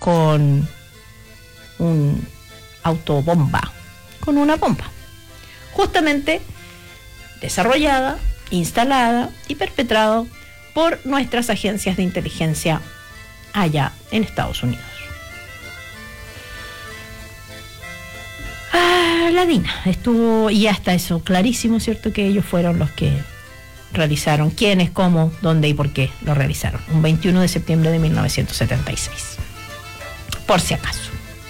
con un autobomba, con una bomba, justamente desarrollada, instalada y perpetrado por nuestras agencias de inteligencia allá en Estados Unidos. La DINA estuvo, y hasta eso clarísimo, ¿cierto? Que ellos fueron los que realizaron, quiénes, cómo, dónde y por qué lo realizaron, un 21 de septiembre de 1976, por si acaso.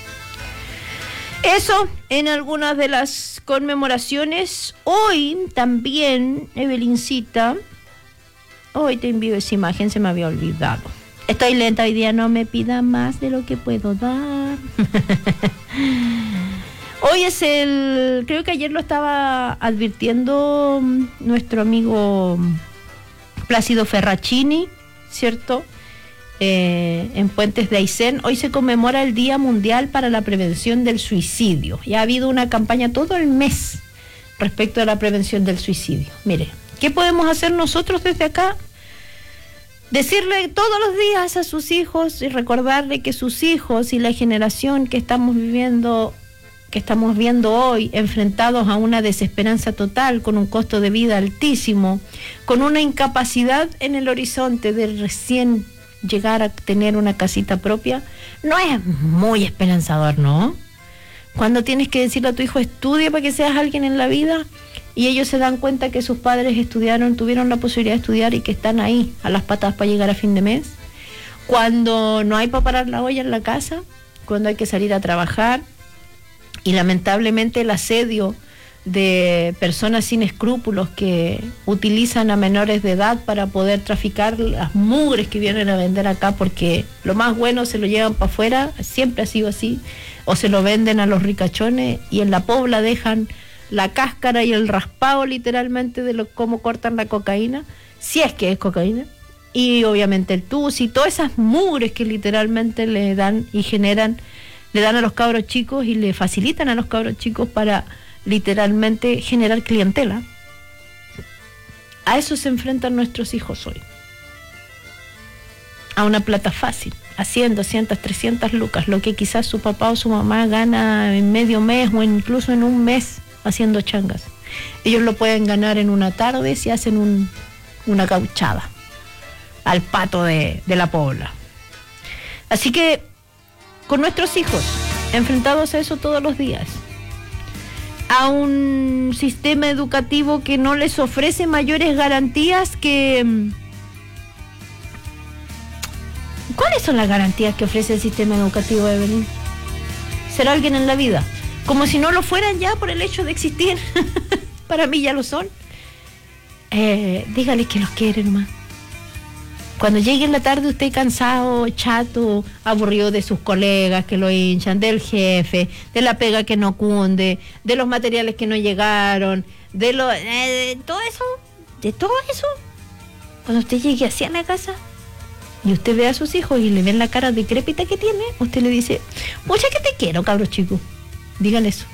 Eso en algunas de las conmemoraciones. Hoy también, Evelincita, hoy te envío esa imagen, se me había olvidado. Estoy lenta hoy día, no me pida más de lo que puedo dar. Hoy es creo que ayer lo estaba advirtiendo nuestro amigo Plácido Ferracini, ¿cierto? En Puentes de Aysén, hoy se conmemora el Día Mundial para la Prevención del Suicidio. Y ha habido una campaña todo el mes respecto a la prevención del suicidio. Mire, ¿qué podemos hacer nosotros desde acá? Decirle todos los días a sus hijos y recordarle que sus hijos y la generación que estamos viendo hoy, enfrentados a una desesperanza total, con un costo de vida altísimo, con una incapacidad en el horizonte de recién llegar a tener una casita propia, no es muy esperanzador, ¿no? Cuando tienes que decirle a tu hijo, estudia para que seas alguien en la vida, y ellos se dan cuenta que sus padres estudiaron, tuvieron la posibilidad de estudiar y que están ahí a las patas para llegar a fin de mes. Cuando no hay para parar la olla en la casa, cuando hay que salir a trabajar, y lamentablemente el asedio de personas sin escrúpulos que utilizan a menores de edad para poder traficar las mugres que vienen a vender acá, porque lo más bueno se lo llevan para afuera, siempre ha sido así, o se lo venden a los ricachones y en la pobla dejan la cáscara y el raspado literalmente de cómo cortan la cocaína, si es que es cocaína, y obviamente el tus y todas esas mugres que literalmente le dan y generan, le dan a los cabros chicos y le facilitan a los cabros chicos para literalmente generar clientela. A eso se enfrentan nuestros hijos hoy. A una plata fácil, a 100, 200, 300 lucas, lo que quizás su papá o su mamá gana en medio mes o incluso en un mes haciendo changas. Ellos lo pueden ganar en una tarde si hacen una gauchada al pato de la pobla. Así que con nuestros hijos, enfrentados a eso todos los días, a un sistema educativo que no les ofrece mayores garantías que... ¿Cuáles son las garantías que ofrece el sistema educativo, Evelyn? ¿Ser alguien en la vida? Como si no lo fueran ya por el hecho de existir. Para mí ya lo son. Dígales que los quiere nomás. Cuando llegue en la tarde usted cansado, chato, aburrido de sus colegas que lo hinchan, del jefe, de la pega que no cunde, de los materiales que no llegaron, de todo eso, cuando usted llegue así a la casa y usted ve a sus hijos y le ven la cara decrépita que tiene, usted le dice, mucha que te quiero, cabros chicos. Díganle eso.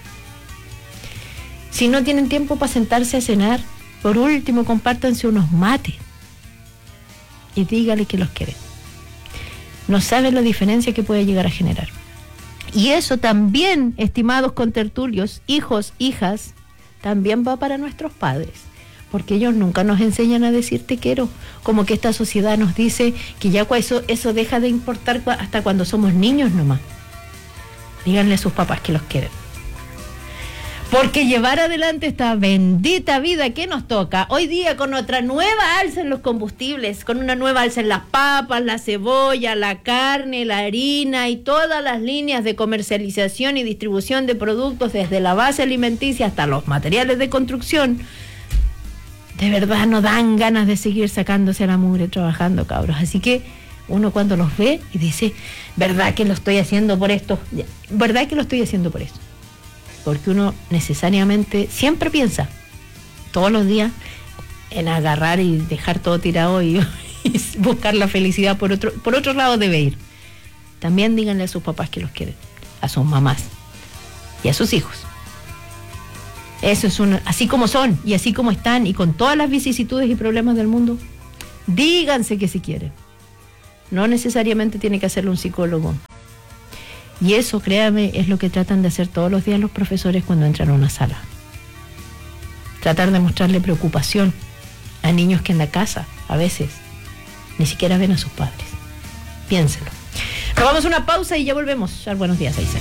Si no tienen tiempo para sentarse a cenar, por último compártanse unos mates y dígale que los quieren. No saben la diferencia que puede llegar a generar. Y eso también, estimados contertulios, hijos, hijas, también va para nuestros padres, porque ellos nunca nos enseñan a decir te quiero, como que esta sociedad nos dice que ya eso deja de importar hasta cuando somos niños nomás. Díganle a sus papás que los quieren. Porque llevar adelante esta bendita vida que nos toca hoy día con otra nueva alza en los combustibles, con una nueva alza en las papas, la cebolla, la carne, la harina y todas las líneas de comercialización y distribución de productos desde la base alimenticia hasta los materiales de construcción, de verdad no dan ganas de seguir sacándose la mugre trabajando, cabros. Así que uno cuando los ve y dice, ¿verdad que lo estoy haciendo por esto? ¿Verdad que lo estoy haciendo por esto? Porque uno necesariamente siempre piensa, todos los días, en agarrar y dejar todo tirado y buscar la felicidad por otro lado debe ir. También díganle a sus papás que los quieren, a sus mamás y a sus hijos. Eso es así como son y así como están y con todas las vicisitudes y problemas del mundo, díganse que se quieren. No necesariamente tiene que hacerlo un psicólogo. Y eso, créame, es lo que tratan de hacer todos los días los profesores cuando entran a una sala. Tratar de mostrarle preocupación a niños que en la casa, a veces, ni siquiera ven a sus padres. Piénselo. Nos vamos a una pausa y ya volvemos. Buenos días, Aysén.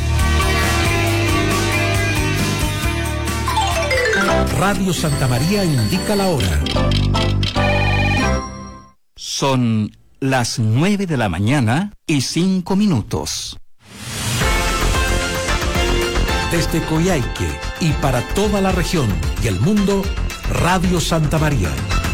Radio Santa María indica la hora. Son las 9 de la mañana y 5 minutos. Desde Coyhaique y para toda la región y el mundo, Radio Santa María.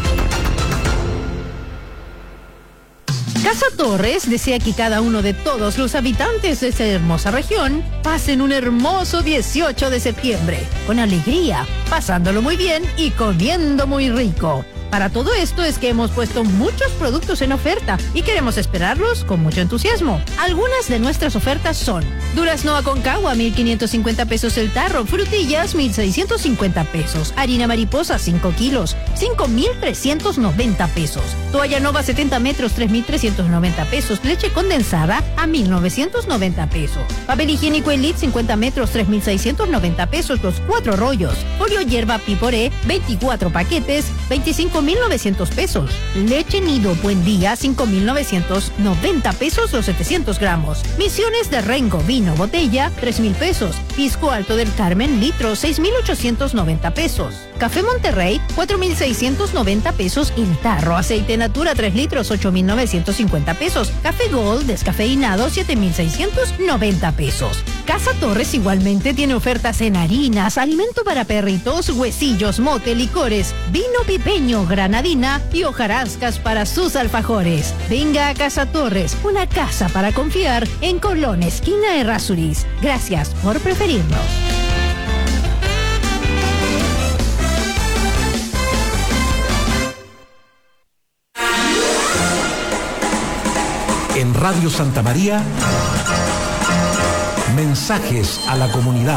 Casa Torres desea que cada uno de todos los habitantes de esta hermosa región pasen un hermoso 18 de septiembre, con alegría, pasándolo muy bien y comiendo muy rico. Para todo esto es que hemos puesto muchos productos en oferta y queremos esperarlos con mucho entusiasmo. Algunas de nuestras ofertas son: durazno Aconcagua, 1.550 pesos el tarro; frutillas, 1.650 pesos; harina mariposa, 5 kilos, 5.390 pesos; toalla Nova 70 metros, 3.390 pesos; leche condensada a 1.990 pesos; papel higiénico Elite 50 metros, 3.690 pesos los 4 rollos; folio hierba Piporé, 24 paquetes, 25.900 pesos; leche Nido Buen Día, 5.990 pesos los 700 gramos; misiones de Rengo vino botella, 3.000 pesos; pisco Alto del Carmen litro, 6.890 pesos; café Monterrey, 4.690 pesos el tarro; aceite Natura 3 litros, 8.950 pesos; café Gold descafeinado, 7.690 pesos. Casa Torres igualmente tiene ofertas en harinas, alimento para perritos, huesillos, mote, licores, vino pipeño, granadina y hojarascas para sus alfajores. Venga a Casa Torres, una casa para confiar, en Colón, esquina Errázuriz. Gracias por preferirnos. En Radio Santa María, mensajes a la comunidad.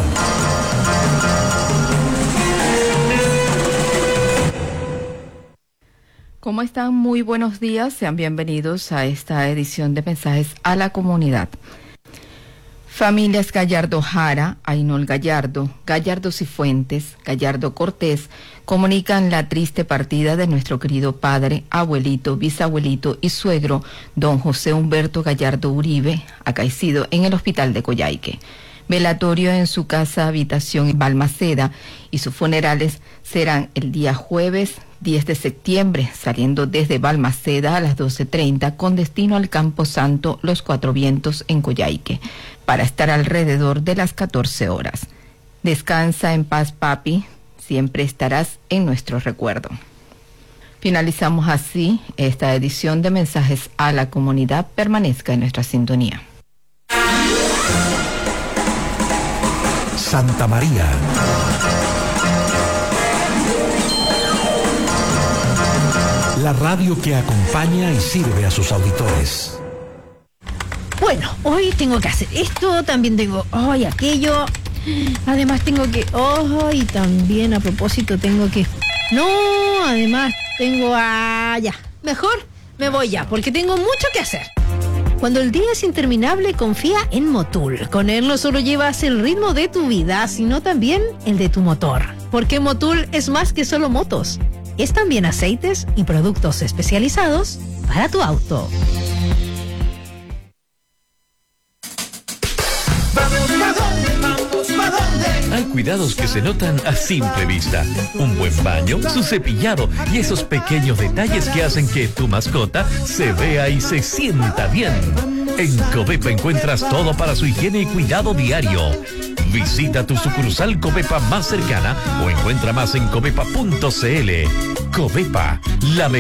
¿Cómo están? Muy buenos días. Sean bienvenidos a esta edición de Mensajes a la Comunidad. Familias Gallardo Jara, Ainol Gallardo, Gallardo Cifuentes, Gallardo Cortés comunican la triste partida de nuestro querido padre, abuelito, bisabuelito y suegro, don José Humberto Gallardo Uribe, acaecido en el hospital de Coyhaique. Velatorio en su casa habitación en Balmaceda y sus funerales serán el día jueves 10 de septiembre, saliendo desde Balmaceda a las 12:30 con destino al Campo Santo Los Cuatro Vientos en Coyhaique, para estar alrededor de las 14 horas. Descansa en paz, papi, siempre estarás en nuestro recuerdo. Finalizamos así esta edición de Mensajes a la Comunidad. Permanezca en nuestra sintonía. Santa María. La radio que acompaña y sirve a sus auditores. Bueno, hoy tengo que hacer esto, también tengo aquello, además tengo que, y también a propósito tengo que, además tengo, ya, mejor me voy ya, porque tengo mucho que hacer. Cuando el día es interminable, confía en Motul. Con él no solo llevas el ritmo de tu vida, sino también el de tu motor. Porque Motul es más que solo motos. Es también aceites y productos especializados para tu auto. Hay cuidados que se notan a simple vista. Un buen baño, su cepillado y esos pequeños detalles que hacen que tu mascota se vea y se sienta bien. En Covepa encuentras todo para su higiene y cuidado diario. Visita tu sucursal Covepa más cercana o encuentra más en covepa.cl. Covepa, la mejor